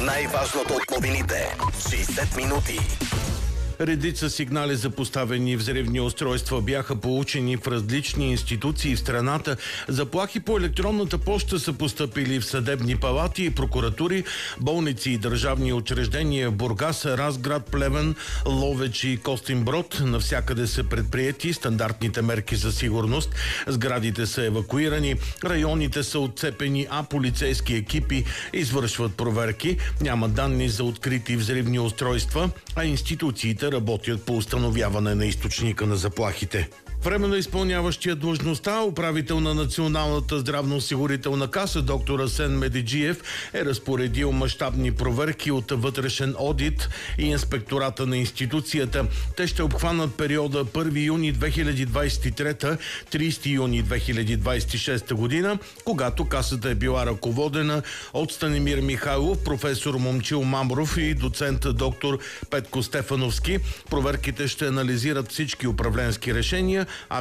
Най-важното от новините. 60 минути. Редица сигнали за поставени взривни устройства бяха получени в различни институции в страната. Заплахи по електронната поща са постъпили в съдебни палати и прокуратури, болници и държавни учреждения в Бургас, Разград, Плевен, Ловеч и Костинброд. Навсякъде са предприети стандартните мерки за сигурност. Сградите са евакуирани, районите са отцепени, а полицейски екипи извършват проверки. Няма данни за открити взривни устройства, а институциите работят по установяване на източника на заплахите. Временно изпълняващия длъжността управител на Националната здравноосигурителна каса доктор Асен Медиджиев е разпоредил мащабни проверки от вътрешен одит и инспектората на институцията. Те ще обхванат периода 1 юни 2023 – 30 юни 2026 година, когато касата е била ръководена от Станимир Михайлов, професор Момчил Мамров и доцент доктор Петко Стефановски. Проверките ще анализират всички управленски решения,